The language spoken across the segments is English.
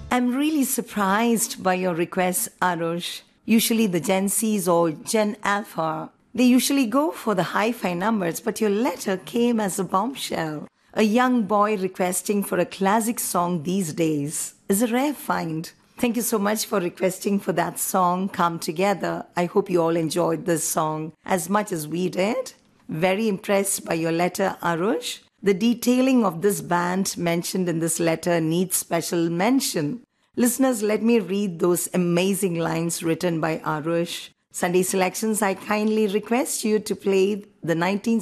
I'm really surprised by your request, Arush. Usually the Gen Zs or Gen Alpha, they usually go for the hi-fi numbers, but your letter came as a bombshell. A young boy requesting for a classic song these days is a rare find. Thank you so much for requesting for that song, Come Together. I hope you all enjoyed this song as much as we did. Very impressed by your letter, Arush. The detailing of this band mentioned in this letter needs special mention. Listeners, let me read those amazing lines written by Arush. Sunday Selections, I kindly request you to play the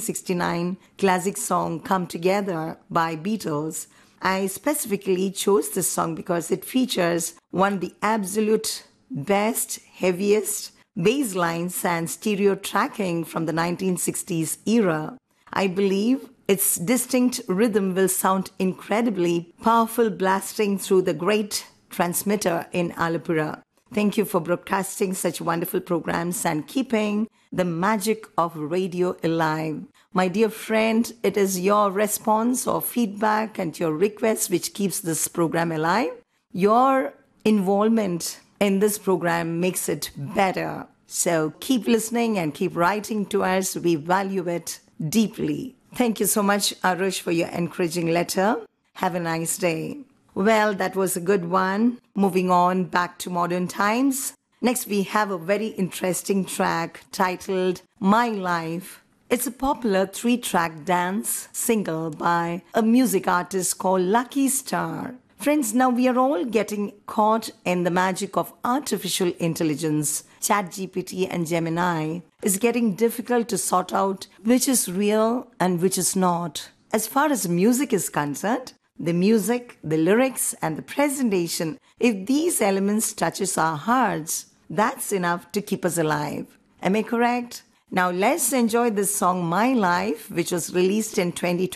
1969 classic song Come Together by Beatles. I specifically chose this song because it features one of the absolute best, heaviest bass lines and stereo tracking from the 1960s era. I believe its distinct rhythm will sound incredibly powerful, blasting through the great transmitter in Alapura. Thank you for broadcasting such wonderful programs and keeping the magic of radio alive. My dear friend, it is your response or feedback and your request which keeps this program alive. Your involvement in this program makes it better. So keep listening and keep writing to us. We value it deeply. Thank you so much, Arush, for your encouraging letter. Have a nice day. Well, that was a good one. Moving on back to modern times. Next, we have a very interesting track titled My Life. It's a popular 3-track dance single by a music artist called Lucky Star. Friends, now we are all getting caught in the magic of artificial intelligence. ChatGPT and Gemini is getting difficult to sort out which is real and which is not. As far as music is concerned, the music, the lyrics, and the presentation, if these elements touches our hearts, that's enough to keep us alive. Am I correct? Now let's enjoy this song, My Life, which was released in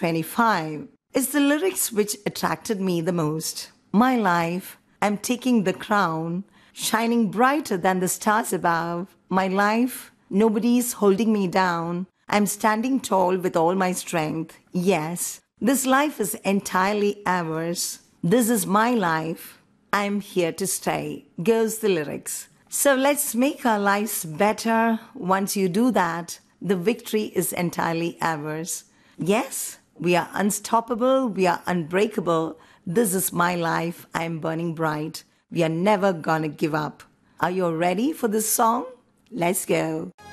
2025. It's the lyrics which attracted me the most. My life, I'm taking the crown, shining brighter than the stars above. My life, nobody's holding me down. I'm standing tall with all my strength. Yes. This life is entirely ours. This is my life. I'm here to stay, goes the lyrics. So let's make our lives better. Once you do that, the victory is entirely ours. Yes, we are unstoppable. We are unbreakable. This is my life. I'm burning bright. We are never gonna give up. Are you ready for this song? Let's go.